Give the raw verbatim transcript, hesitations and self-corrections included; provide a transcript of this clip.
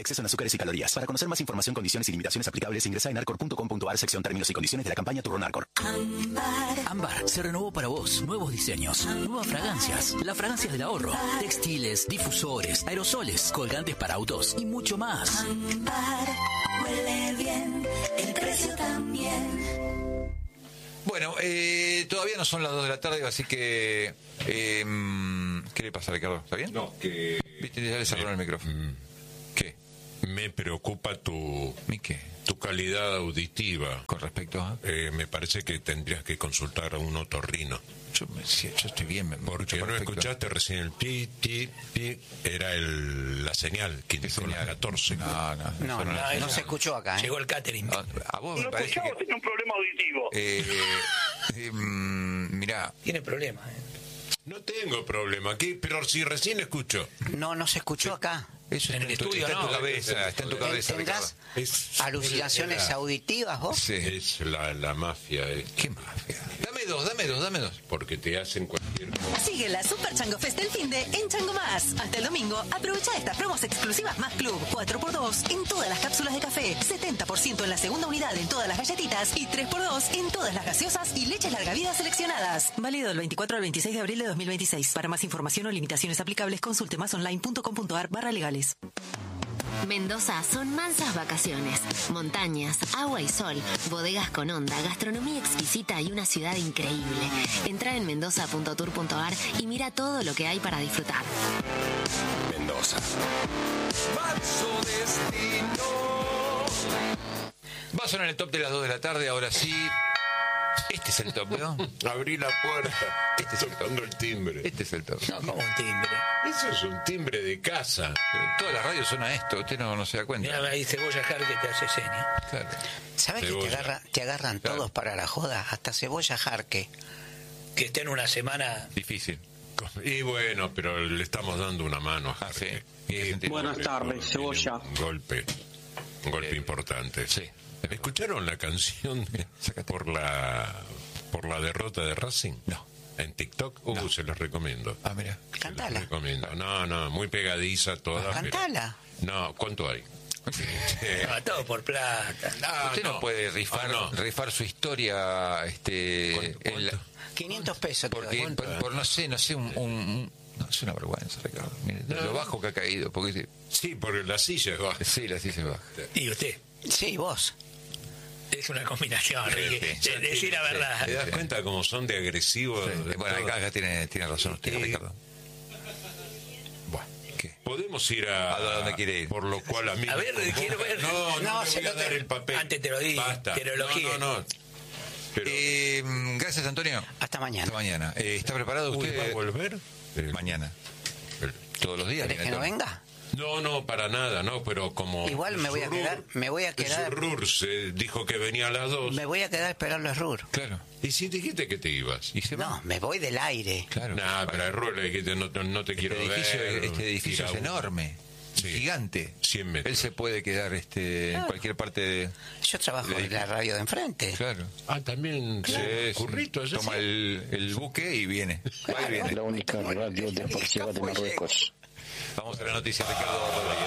exceso en azúcares y calorías. Para conocer más información, condiciones y limitaciones aplicables, ingresa en arcor punto com punto ar, sección términos y condiciones de la campaña Turrón Arcor. Ámbar. Ámbar se renovó para vos. Nuevos diseños, nuevas fragancias, las fragancias del ahorro, textiles, difusores, aerosoles, colgantes para autos y mucho más. Ámbar, huele bien, el precio también. Bueno, eh, todavía no son las dos de la tarde, así que... Eh, ¿Qué le pasa, Ricardo? ¿Está bien? No, que... Viste, ya le cerraron el micrófono. ¿Qué? Me preocupa tu... ¿Y qué? Tu calidad auditiva. ¿Con respecto a...? Eh, me parece que tendrías que consultar a un otorrino. Yo, me, yo estoy bien. Me, Porque no perfecto. escuchaste recién el pi, pi, pi. Era el, la señal, que indicó las catorce. No, no. No, no, no, no se escuchó acá, ¿eh? Llegó el catering. A, a vos me Lo parece escuchamos, que... tenía un problema auditivo. Eh, eh, mm, mirá. Tiene problemas, ¿eh? No tengo problema aquí, pero si recién escucho. No, no se escuchó acá. Eso En está el tu- estudio, está en tu ¿no? cabeza, está en tu cabeza, ¿Tendrás Es- alucinaciones es la- auditivas vos? Sí. Es la, la mafia, eh. ¿Qué mafia? Dame dos, dame dos, dame dos. Porque te hacen cualquier cosa. Sigue la Super Chango Fest del finde en Chango Más. Hasta el domingo, aprovecha estas promos exclusivas Más Club. cuatro por dos en todas las cápsulas de café, setenta por ciento en la segunda unidad en todas las galletitas y tres por dos en todas las gaseosas y leches larga vida seleccionadas. Válido del veinticuatro al veintiséis de abril de dos mil veintiséis. Para más información o limitaciones aplicables, consulte masonline punto com punto ar barra legales. Mendoza son mansas vacaciones, montañas, agua y sol, bodegas con onda, gastronomía exquisita y una ciudad increíble. Entra en mendoza punto tour punto ar y mira todo lo que hay para disfrutar. Mendoza. Va a sonar el top de las dos de la tarde, ahora sí. Este es el top, ¿no? Abrí la puerta. Este es el top. Tocando el timbre. Este es el top. No, como un timbre. Eso es un timbre de casa. Pero todas las radios son a esto, usted no, no se da cuenta. Mira, ahí Cebolla Jar que te hace seña. Claro. ¿Sabes que te, Cebolla. agarra, te agarran Claro. todos para la joda? Hasta Cebolla Jarque. Que esté en una semana. Difícil. Y bueno, pero le estamos dando una mano a Ah, sí. Jarque. ¿En qué sentido? Buenas tardes, Tiene Cebolla. Un golpe. Un golpe Eh, importante. sí. ¿Escucharon la canción de- por la por la derrota de Racing? No. En TikTok, uh, No. se los recomiendo. Ah, mira. Se los Cantala. recomiendo. No, no, muy pegadiza toda. pero- Cantala. No, ¿cuánto hay? No, todo por plata. Ah, Usted no, puede rifar, Ah, no. rifar su historia, este, ¿Cuánto, en la- cuánto? quinientos pesos te porque doy. por, por no sé, no sé, un, un- un- no, es una vergüenza, Ricardo. Mire, de lo bajo que ha caído, porque Sí, porque la silla es baja. sí, la sí se baja. Y usted. Sí, vos. Es una combinación, Ricky. Sí, De- decir la verdad. ¿Te das Sí. cuenta cómo son de agresivos? Sí, de bueno, todo? acá, acá tiene, tiene razón usted, Eh, Ricardo. Bueno, ¿qué? Podemos ir a, ¿A dónde quiere ir? Por lo cual a mí... A ver, quiero ver. No, no, No, le se voy a lo dar te- el papel. antes te lo di, Basta. te lo elogié. No, no, no. Pero, Eh, gracias, Antonio. Hasta mañana. Hasta mañana. Eh, ¿Está preparado Uy, usted? ¿va a volver? Eh, Mañana. el- Todos los días. ¿Querés viene que no todo. venga? No, no, para nada, no, pero como... Igual me voy a Zurrur- quedar- me voy a quedar- Zurrur se dijo que venía a las dos. Me voy a quedar a esperarlo a Rur. Claro. ¿Y si dijiste que te ibas? ¿Y se va? No, me voy del aire. Claro. Nah, pero a Rur le dijiste no, no, no te Este quiero edificio, ver. este edificio tira es uno. enorme, Sí. gigante. cien metros. Él se puede quedar este, en cualquier parte de... Yo trabajo en la radio de enfrente. Claro. Ah, también Sí, se- sí. currito, ¿es Toma así? el, el buque y viene. Va y viene. La única radio deportiva de Marruecos. Vamos a la noticia, Ricardo Rodríguez.